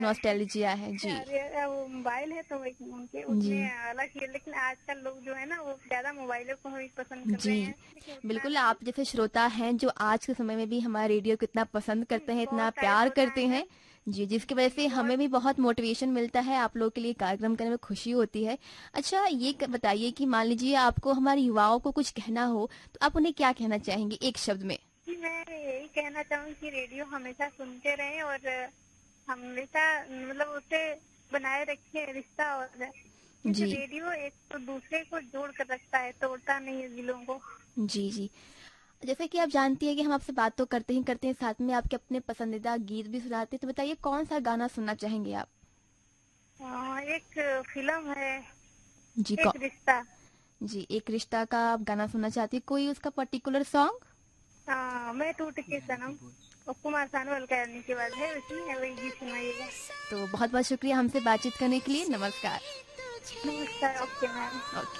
Nostalgia है जी। अरे वो मोबाइल है तो उनके जी उसमें अलग ही है, लेकिन आजकल लोग जो है ना वो ज्यादा मोबाइलों को ही पसंद कर रहे जी, हैं, लेकिन उतना बिल्कुल नहीं। आप जैसे श्रोता हैं जो आज के समय में भी हमारे रेडियो को इतना पसंद करते हैं, इतना बहुत सारे प्यार श्रोताएं करते हैं। हैं। जी, जिसकी वजह जी से बहुत। हमें भी बहुत मोटिवेशन मिलता है, आप लोगों के लिए कार्यक्रम करने में खुशी होती है। अच्छा ये बताइए कि मान लीजिए आपको हमारे युवाओं को कुछ कहना हो, तो आप उन्हें क्या कहना चाहेंगे एक शब्द में? जी मैं यही कहना चाहूंगी कि रेडियो हमेशा सुनते रहें और हमेशा मतलब उसे बनाए रखें रिश्ता, और क्योंकि जी, रेडियो एक तो दूसरे को जोड़ कर रखता है, तोड़ता नहीं है दिलों को। जी, जी। जैसे कि आप जानती हैं कि हम आपसे बात तो करते हैं, साथ में आपके अपने पसंदीदा गीत भी सुनाते हैं, तो बताइए कौन सा गाना सुनना चाहेंगे आप? एक फिल्म है, जी, एक रिश्ता। जी, एक रिश्ता का आप गाना सुनना चाहती है, कोई उसका पर्टिकुलर सॉन्ग? मैं टूट के सनम, और कुमार सानू करने के बाद है उसमें, वही गीत सुनाइएगा। तो बहुत बहुत शुक्रिया हमसे बातचीत करने के लिए, नमस्कार। नमस्कार, ओके मैम। ओके।